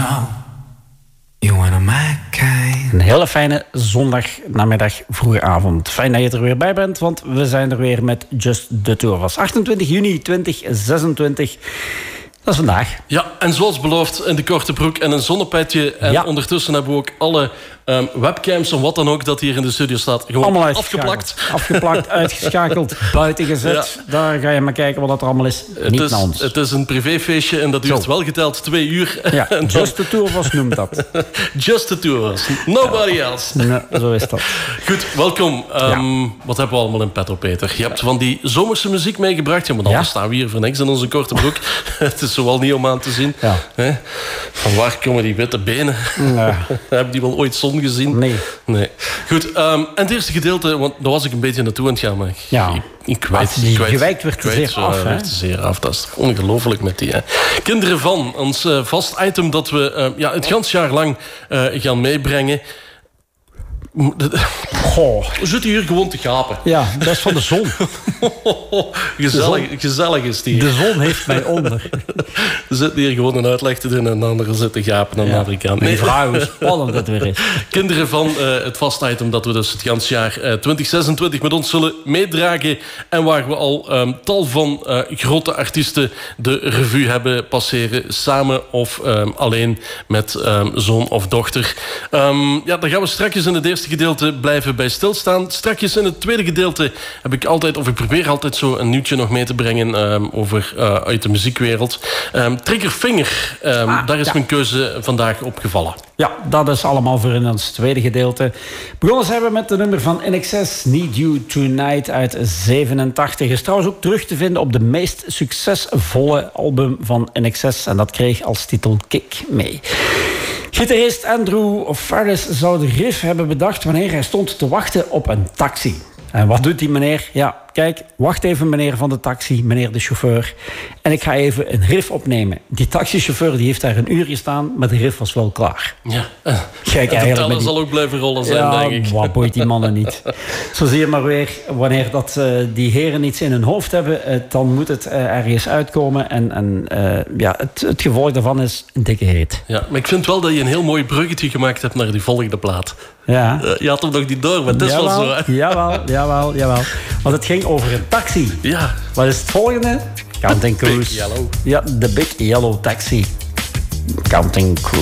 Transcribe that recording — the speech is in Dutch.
know you wanna my kind. Een hele fijne zondagnamiddag, vroege avond. Fijn dat je er weer bij bent, want we zijn er weer met Just the Two of Us. 28 juni 2026. Dat is vandaag. Ja, en zoals beloofd, in de korte broek en een zonnepetje. En ondertussen hebben we ook alle webcams en wat dan ook dat hier in de studio staat gewoon allemaal afgeplakt. Afgeplakt, uitgeschakeld, buiten gezet. Ja. Daar ga je maar kijken wat er allemaal is. Niet naar ons. Het is een privéfeestje en dat duurt wel geteld 2 uur. Ja, Just the Two of Us noemt dat. Just the Two of Us. Nobody else. Nee, zo is dat. Goed, welkom. Wat hebben we allemaal in petto, Peter? Je hebt van die zomerse muziek meegebracht. Ja, maar dan staan we hier voor niks in onze korte broek. Het is zowel niet om aan te zien. Ja. Van waar komen die witte benen? Ja. Hebben die wel ooit zon gezien? Nee. Goed, en het eerste gedeelte, want daar was ik een beetje naartoe aan het gaan, maar gewijkt werd te zeer af. Dat is ongelooflijk met die. Hè. Kinderen van, ons vast item dat we het ganse jaar lang gaan meebrengen. We zitten hier gewoon te gapen. Ja, dat is van de zon. Gezellig is die. De zon heeft mij onder. We zitten hier gewoon een uitleg te doen en de anderen zitten gapen aan de andere kant. Nee, vrouw, hoe spannend het weer is. Kinderen van het vast item dat we dus het ganse jaar 2026 met ons zullen meedragen. En waar we al tal van grote artiesten de revue hebben passeren. Samen of alleen met zoon of dochter. Daar gaan we straks in het eerste gedeelte blijven bij stilstaan. Straks in het tweede gedeelte heb ik altijd, of ik probeer altijd zo een nieuwtje nog mee te brengen over uit de muziekwereld. Triggerfinger, daar is mijn keuze vandaag opgevallen. Ja, dat is allemaal voor in ons tweede gedeelte. Begonnen zijn we met de nummer van INXS, Need You Tonight uit 87. Is trouwens ook terug te vinden op de meest succesvolle album van INXS. En dat kreeg als titel Kick mee. Gitarist Andrew Farris zou de riff hebben bedacht wanneer hij stond te wachten op een taxi. En wat doet die meneer? Ja, kijk, wacht even meneer van de taxi, meneer de chauffeur. En ik ga even een riff opnemen. Die taxichauffeur die heeft daar een uur gestaan, maar de riff was wel klaar. Ja, kijk, de teller zal ook blijven rollen zijn, denk ik. Wat boeit die mannen niet. Zo zie je maar weer, wanneer dat, die heren iets in hun hoofd hebben, dan moet het ergens uitkomen. En het gevolg daarvan is een dikke hit. Ja, maar ik vind wel dat je een heel mooi bruggetje gemaakt hebt naar die volgende plaat. Ja. Je had hem nog niet door, maar het is wel zo. Hè? Jawel. Want het ging over een taxi. Ja. Wat is het volgende? Counting Cruise. Big Yellow. Ja, de Big Yellow Taxi. Counting Cruise.